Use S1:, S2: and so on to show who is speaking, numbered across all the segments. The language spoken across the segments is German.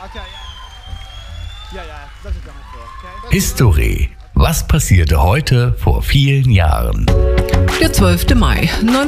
S1: History. Was passierte heute vor vielen Jahren?
S2: Der 12. Mai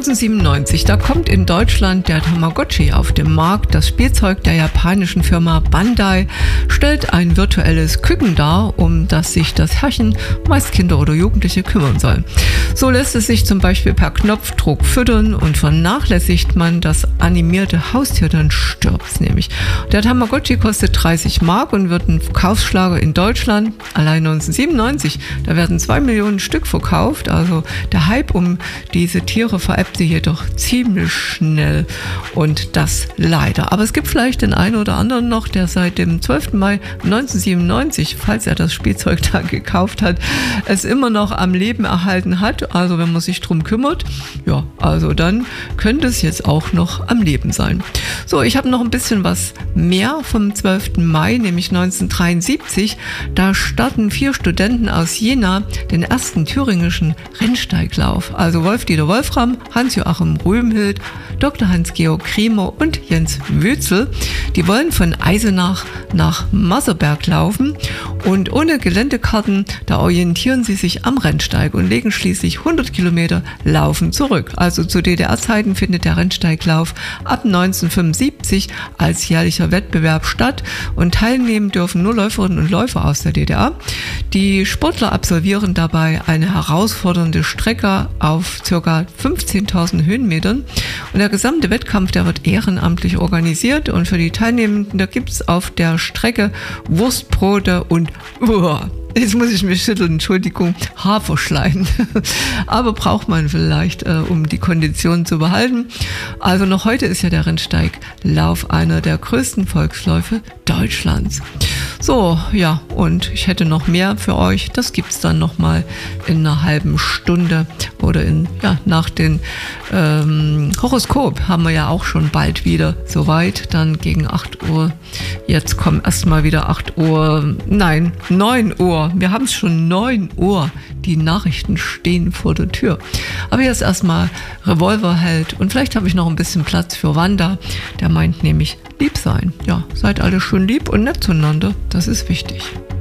S2: 1997, da kommt in Deutschland der Tamagotchi auf den Markt. Das Spielzeug der japanischen Firma Bandai stellt ein virtuelles Küken dar, um das sich das Herrchen, meist Kinder oder Jugendliche, kümmern soll. So lässt es sich zum Beispiel per Knopfdruck füttern und vernachlässigt man das animierte Haustier, dann stirbt es nämlich. Der Tamagotchi kostet 30 Mark und wird ein Verkaufsschlager in Deutschland. Allein 1997, da werden 2 Millionen Stück verkauft, also der Hype um diese Tiere verebbte jedoch ziemlich schnell und das leider. Aber es gibt vielleicht den einen oder anderen noch, der seit dem 12. Mai 1997, falls er das Spielzeug da gekauft hat, es immer noch am Leben erhalten hat. Also wenn man sich drum kümmert, ja, also dann könnte es jetzt auch noch am Leben sein. So, ich habe noch ein bisschen was mehr vom 12. Mai, nämlich 1973. Da starten 4 Studenten aus Jena den ersten thüringischen Rennsteiglauf. Also Wolf-Dieter Wolfram, Hans-Joachim Rühmhild, Dr. Hans-Georg Kriemer und Jens Wötzel. Die wollen von Eisenach nach Masserberg laufen und ohne Geländekarten, da orientieren sie sich am Rennsteig und legen schließlich 100 Kilometer Laufen zurück. Also zu DDR-Zeiten findet der Rennsteiglauf ab 1975 als jährlicher Wettbewerb statt und teilnehmen dürfen nur Läuferinnen und Läufer aus der DDR. Die Sportler absolvieren dabei eine herausfordernde Strecke auf ca. 15.000 Höhenmetern und der gesamte Wettkampf, der wird ehrenamtlich organisiert und für die Teilnehmenden, da gibt es auf der Strecke Wurstbrote und jetzt muss ich mich schütteln, Entschuldigung, Haferschleim. Aber braucht man vielleicht, um die Kondition zu behalten. Also noch heute ist ja der Rennsteiglauf einer der größten Volksläufe Deutschlands. So, ja, und ich hätte noch mehr für euch. Das gibt's dann nochmal in einer halben Stunde oder nach dem Horoskop haben wir ja auch schon bald wieder soweit. Dann gegen 8 Uhr. Jetzt kommen erstmal wieder 9 Uhr. Wir haben es schon 9 Uhr. Die Nachrichten stehen vor der Tür. Aber jetzt erstmal Revolverheld und vielleicht habe ich noch ein bisschen Platz für Wanda. Der meint nämlich lieb sein. Ja, seid alle schön lieb und nett zueinander. Das ist wichtig.